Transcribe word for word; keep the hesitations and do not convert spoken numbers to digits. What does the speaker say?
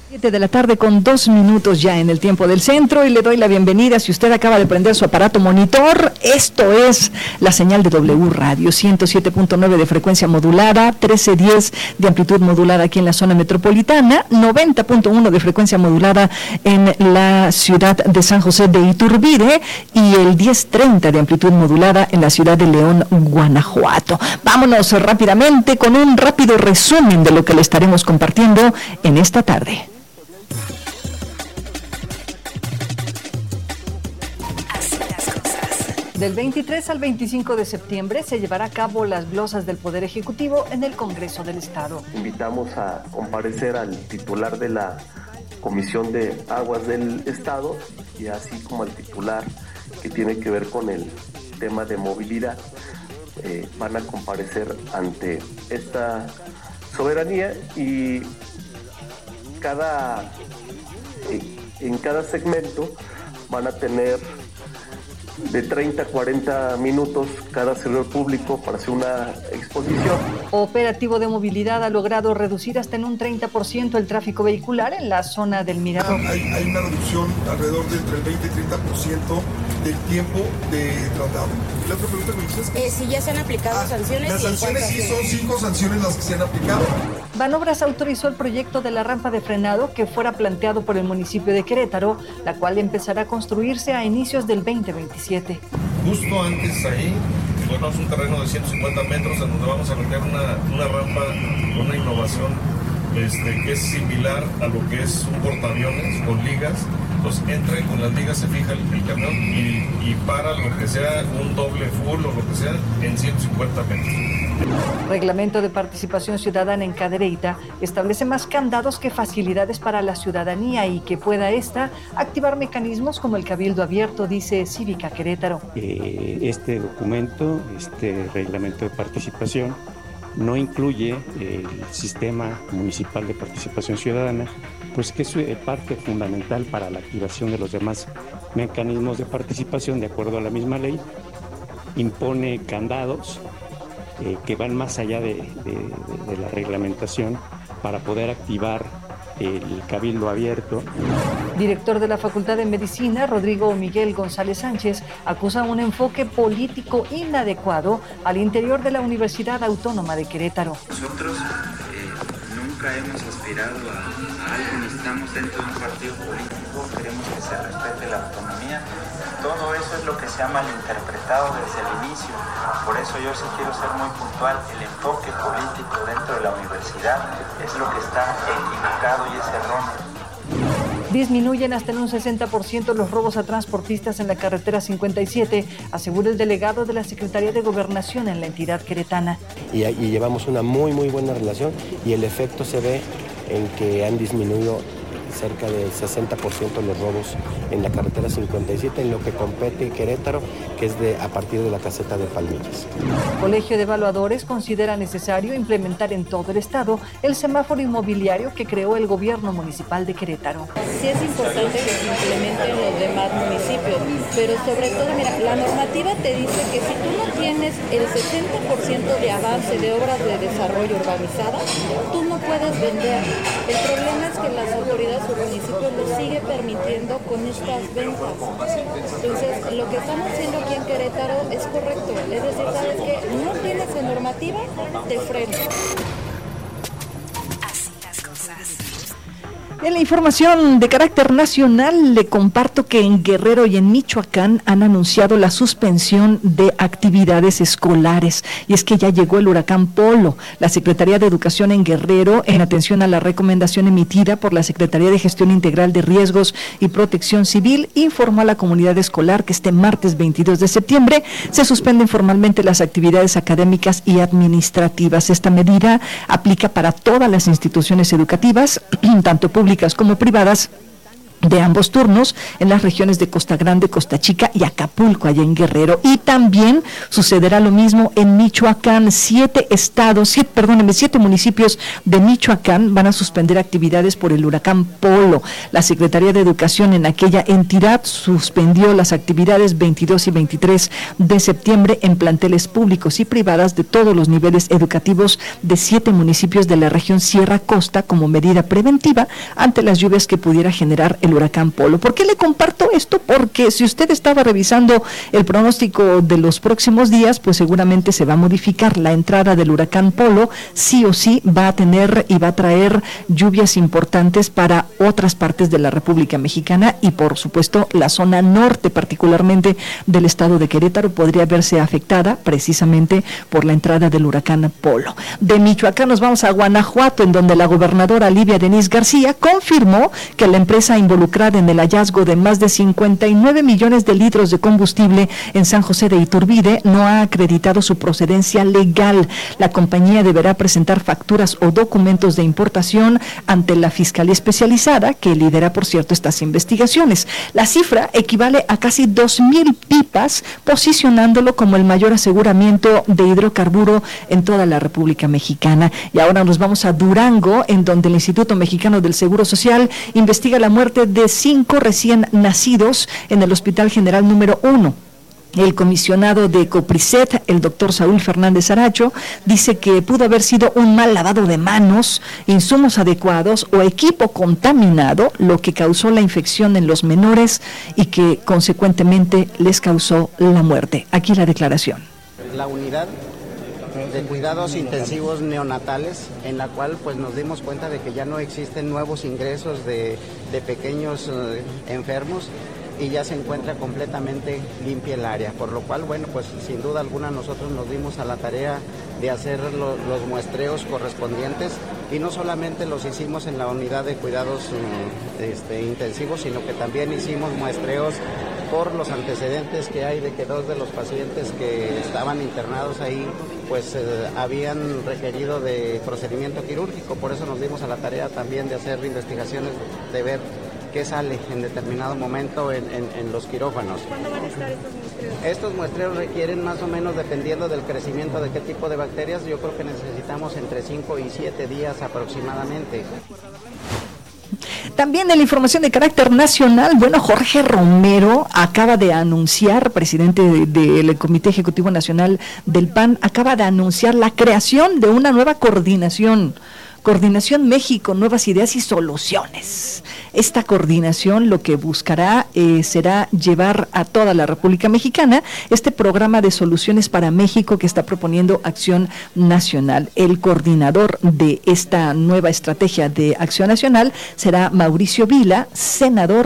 siete de la tarde con dos minutos ya en el tiempo del centro, y le doy la bienvenida. Si usted acaba de prender su aparato monitor, esto es la señal de W Radio, ciento siete punto nueve de frecuencia modulada, trece diez de amplitud modulada aquí en la zona metropolitana, noventa punto uno de frecuencia modulada en la ciudad de San José de Iturbide y el diez treinta de amplitud modulada en la ciudad de León, Guanajuato. Vámonos rápidamente con un rápido resumen de lo que le estaremos compartiendo en esta tarde. Del veintitrés al veinticinco de septiembre se llevará a cabo las glosas del Poder Ejecutivo en el Congreso del Estado. Invitamos a comparecer al titular de la Comisión de Aguas del Estado y así como al titular que tiene que ver con el tema de movilidad. Eh, van a comparecer ante esta soberanía y cada, eh, en cada segmento van a tener de treinta a cuarenta minutos cada servidor público para hacer una exposición. Operativo de movilidad ha logrado reducir hasta en un treinta por ciento el tráfico vehicular en la zona del Mirador. Hay, hay una reducción alrededor de entre el veinte y treinta por ciento del tiempo de traslado. La otra pregunta que me dices es... Eh, si ya se han aplicado ah, sanciones. Las sanciones sí son cinco sanciones las que se han aplicado. Banobras autorizó el proyecto de la rampa de frenado que fuera planteado por el municipio de Querétaro, la cual empezará a construirse a inicios del veinte veintisiete. Justo antes ahí encontramos un terreno de ciento cincuenta metros en donde vamos a meter una, una rampa con una innovación este, que es similar a lo que es un portaaviones con ligas. Entonces entra y con las ligas se fija el, el camión y, y para lo que sea un doble full o lo que sea en ciento cincuenta metros. Reglamento de participación ciudadana en Cadereyta establece más candados que facilidades para la ciudadanía y que pueda ésta activar mecanismos como el cabildo abierto, dice Cívica Querétaro. Eh, este documento, este reglamento de participación, no incluye el sistema municipal de participación ciudadana, pues que es parte fundamental para la activación de los demás mecanismos de participación de acuerdo a la misma ley. Impone candados eh, que van más allá de, de, de la reglamentación para poder activar el cabildo abierto. Director de la Facultad de Medicina, Rodrigo Miguel González Sánchez, acusa un enfoque político inadecuado al interior de la Universidad Autónoma de Querétaro. Nosotros eh, nunca hemos aspirado a, a algo, ni estamos dentro de un partido político, queremos que se respete la autonomía. Todo eso es lo que se ha malinterpretado desde el inicio. Por eso yo sí quiero ser muy puntual. El enfoque político dentro de la universidad es lo que está equivocado y es erróneo. Disminuyen hasta en un sesenta por ciento los robos a transportistas en la carretera cincuenta y siete, asegura el delegado de la Secretaría de Gobernación en la entidad queretana. Y, y llevamos una muy, muy buena relación y el efecto se ve en que han disminuido cerca del sesenta por ciento de los robos en la carretera cincuenta y siete, en lo que compete Querétaro, que es de a partir de la caseta de Palmillas. Colegio de Evaluadores considera necesario implementar en todo el estado el semáforo inmobiliario que creó el gobierno municipal de Querétaro. Sí es importante que se implementen en los demás municipios, pero sobre todo, mira, la normativa te dice que si tú no tienes el sesenta por ciento de avance de obras de desarrollo urbanizadas, tú no puedes vender. El problema es que las autoridades o municipios lo sigue permitiendo con estas ventas. Entonces, lo que estamos haciendo aquí en Querétaro es correcto. Es decir, ¿sabes qué? No tienes la normativa, te freno. Así las cosas. En la información de carácter nacional le comparto que en Guerrero y en Michoacán han anunciado la suspensión de actividades escolares, y es que ya llegó el huracán Polo. La Secretaría de Educación en Guerrero, en atención a la recomendación emitida por la Secretaría de Gestión Integral de Riesgos y Protección Civil, informó a la comunidad escolar que este martes veintidós de septiembre se suspenden formalmente las actividades académicas y administrativas. Esta medida aplica para todas las instituciones educativas, tanto públicas como privadas, de ambos turnos en las regiones de Costa Grande, Costa Chica y Acapulco, allá en Guerrero. Y también sucederá lo mismo en Michoacán. Siete estados, siete, perdónenme, siete municipios de Michoacán van a suspender actividades por el huracán Polo. La Secretaría de Educación en aquella entidad suspendió las actividades veintidós y veintitrés de septiembre en planteles públicos y privadas de todos los niveles educativos de siete municipios de la región Sierra Costa como medida preventiva ante las lluvias que pudiera generar el huracán Polo. ¿Por qué le comparto esto? Porque si usted estaba revisando el pronóstico de los próximos días, pues seguramente se va a modificar. La entrada del huracán Polo sí o sí va a tener y va a traer lluvias importantes para otras partes de la República Mexicana y por supuesto la zona norte, particularmente del estado de Querétaro, podría verse afectada precisamente por la entrada del huracán Polo. De Michoacán nos vamos a Guanajuato, en donde la gobernadora Livia Denisse García confirmó que la empresa involucrada en el hallazgo de más de cincuenta y nueve millones de litros de combustible en San José de Iturbide no ha acreditado su procedencia legal. La compañía deberá presentar facturas o documentos de importación ante la Fiscalía Especializada, que lidera, por cierto, estas investigaciones. La cifra equivale a casi dos mil pipas, posicionándolo como el mayor aseguramiento de hidrocarburo en toda la República Mexicana. Y ahora nos vamos a Durango, en donde el Instituto Mexicano del Seguro Social investiga la muerte de cinco recién nacidos en el Hospital General número uno. El comisionado de COPRISET, el doctor Saúl Fernández Aracho, dice que pudo haber sido un mal lavado de manos, insumos adecuados o equipo contaminado lo que causó la infección en los menores y que consecuentemente les causó la muerte. Aquí la declaración. La unidad de cuidados intensivos neonatales, en la cual pues nos dimos cuenta de que ya no existen nuevos ingresos de, de pequeños eh, enfermos y ya se encuentra completamente limpia el área, por lo cual, bueno, pues sin duda alguna nosotros nos dimos a la tarea de hacer lo, los muestreos correspondientes y no solamente los hicimos en la unidad de cuidados eh, este, intensivos, sino que también hicimos muestreos por los antecedentes que hay de que dos de los pacientes que estaban internados ahí pues eh, habían requerido de procedimiento quirúrgico, por eso nos dimos a la tarea también de hacer investigaciones, de ver qué sale en determinado momento en, en, en los quirófanos. ¿Cuándo van a estar estos muestreos? Estos muestreos requieren más o menos, dependiendo del crecimiento de qué tipo de bacterias, yo creo que necesitamos entre cinco y siete días aproximadamente. También en la información de carácter nacional, bueno, Jorge Romero acaba de anunciar, presidente del de, de Comité Ejecutivo Nacional del P A N, acaba de anunciar la creación de una nueva coordinación, Coordinación México, Nuevas Ideas y Soluciones. Esta coordinación lo que buscará eh, será llevar a toda la República Mexicana este programa de soluciones para México que está proponiendo Acción Nacional. El coordinador de esta nueva estrategia de Acción Nacional será Mauricio Vila, senador